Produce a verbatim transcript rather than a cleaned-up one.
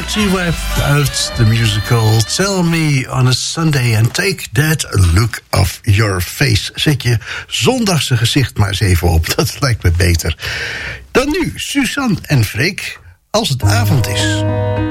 T-Web uit de musical Tell Me on a Sunday and Take That Look Off Your Face. Zet je zondagse gezicht maar eens even op, dat lijkt me beter. Dan nu Suzanne en Freek, Als het avond is.